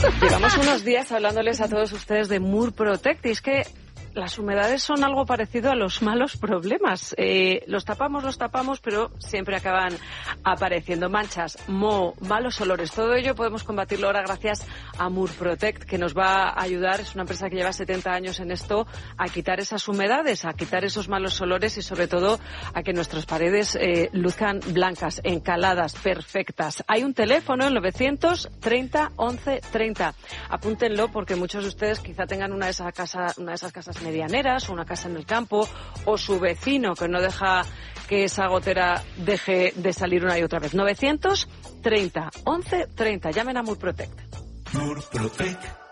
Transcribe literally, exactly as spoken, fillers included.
Llevamos unos días hablándoles a todos ustedes de Murprotect y es que las humedades son algo parecido a los malos problemas. Eh, los tapamos, los tapamos, pero siempre acaban apareciendo manchas, moho, malos olores. Todo ello podemos combatirlo ahora gracias a Murprotect, que nos va a ayudar. Es una empresa que lleva setenta años en esto, a quitar esas humedades, a quitar esos malos olores y sobre todo a que nuestras paredes eh, luzcan blancas, encaladas, perfectas. Hay un teléfono, el novecientos treinta once treinta. Apúntenlo porque muchos de ustedes quizá tengan una de esas casas, una de esas casas medianeras o una casa en el campo o su vecino que no deja que esa gotera deje de salir una y otra vez. novecientos treinta once treinta. Llamen a Murprotect. Murprotect.